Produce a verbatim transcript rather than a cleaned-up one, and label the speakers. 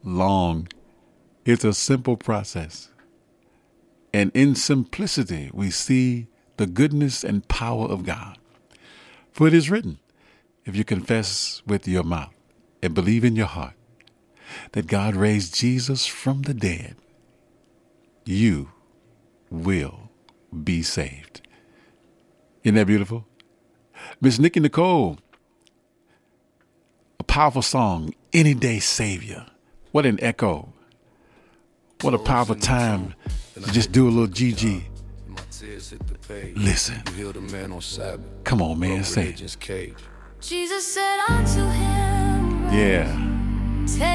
Speaker 1: long. It's a simple process. And in simplicity, we see the goodness and power of God. For it is written, if you confess with your mouth and believe in your heart that God raised Jesus from the dead, you will be saved. Isn't that beautiful? Miss Nikki Nicole, a powerful song, Any Day Savior. What an echo. What a powerful time to just do a little G G. Listen. Come on, man, say it.
Speaker 2: Jesus said unto him,
Speaker 1: Yeah.